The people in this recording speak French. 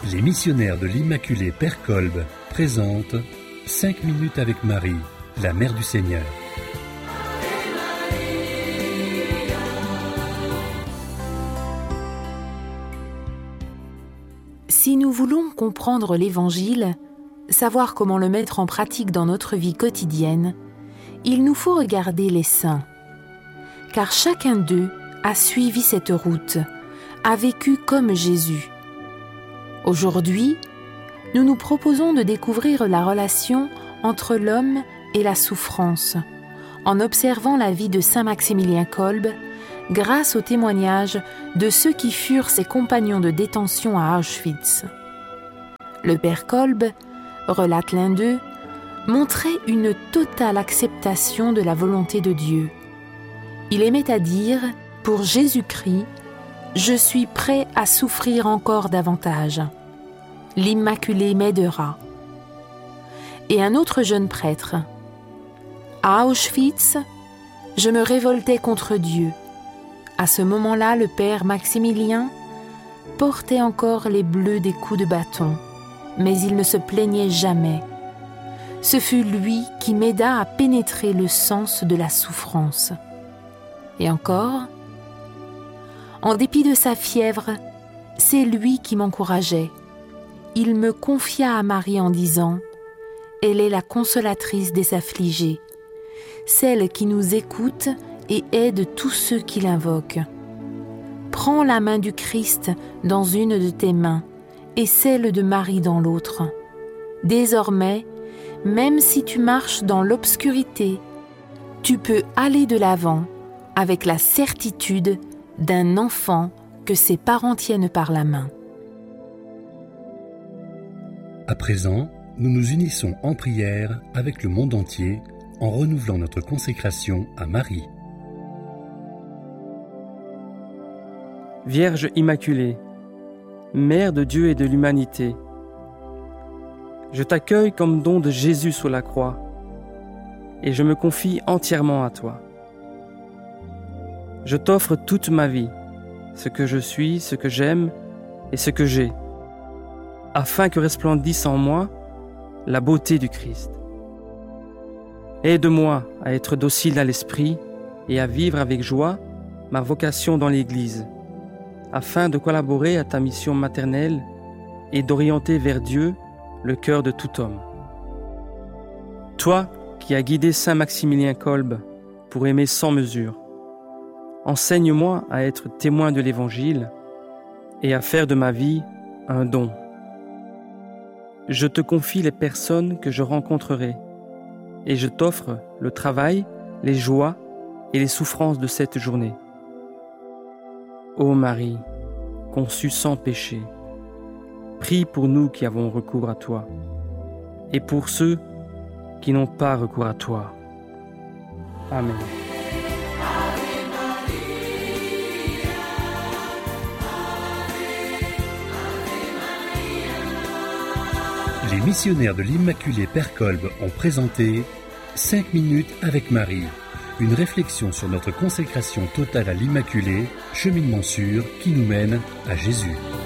Les missionnaires de l'Immaculée Père Kolb présentent 5 minutes avec Marie, la Mère du Seigneur. Si nous voulons comprendre l'Évangile, savoir comment le mettre en pratique dans notre vie quotidienne, il nous faut regarder les saints. Car chacun d'eux a suivi cette route, a vécu comme Jésus. Aujourd'hui, nous nous proposons de découvrir la relation entre l'homme et la souffrance, en observant la vie de saint Maximilien Kolb, grâce au témoignage de ceux qui furent ses compagnons de détention à Auschwitz. Le père Kolb, relate l'un d'eux, montrait une totale acceptation de la volonté de Dieu. Il aimait à dire, pour Jésus-Christ, je suis prêt à souffrir encore davantage. L'Immaculée m'aidera. Et un autre jeune prêtre, à Auschwitz, je me révoltais contre Dieu. À ce moment-là, le père Maximilien portait encore les bleus des coups de bâton, mais il ne se plaignait jamais. Ce fut lui qui m'aida à pénétrer le sens de la souffrance. Et encore, en dépit de sa fièvre, c'est lui qui m'encourageait. Il me confia à Marie en disant « Elle est la consolatrice des affligés, celle qui nous écoute et aide tous ceux qui l'invoquent. Prends la main du Christ dans une de tes mains et celle de Marie dans l'autre. Désormais, même si tu marches dans l'obscurité, tu peux aller de l'avant avec la certitude d'un enfant que ses parents tiennent par la main. » À présent, nous nous unissons en prière avec le monde entier en renouvelant notre consécration à Marie. Vierge Immaculée, Mère de Dieu et de l'humanité, je t'accueille comme don de Jésus sous la croix et je me confie entièrement à toi. Je t'offre toute ma vie, ce que je suis, ce que j'aime et ce que j'ai, afin que resplendisse en moi la beauté du Christ. Aide-moi à être docile à l'esprit et à vivre avec joie ma vocation dans l'Église, afin de collaborer à ta mission maternelle et d'orienter vers Dieu le cœur de tout homme. Toi qui as guidé saint Maximilien Kolb pour aimer sans mesure, enseigne-moi à être témoin de l'Évangile et à faire de ma vie un don. Je te confie les personnes que je rencontrerai et je t'offre le travail, les joies et les souffrances de cette journée. Ô Marie, conçue sans péché, prie pour nous qui avons recours à toi et pour ceux qui n'ont pas recours à toi. Amen. Les missionnaires de l'Immaculée Père Kolb ont présenté 5 minutes avec Marie, une réflexion sur notre consécration totale à l'Immaculée, cheminement sûr qui nous mène à Jésus.